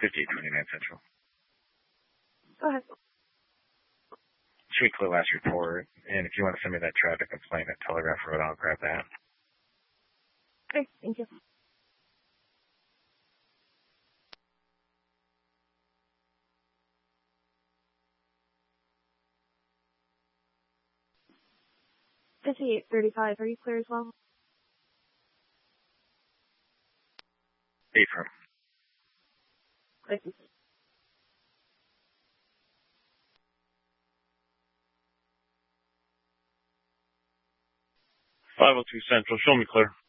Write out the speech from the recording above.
5829 Central. Go ahead. Sweet Clue last report, and if you want to send me that traffic complaint at Telegraph Road, I'll grab that. Okay, thank you. $5835, are you clear as well? Affirm. Thank you. 502 Central, show me clear.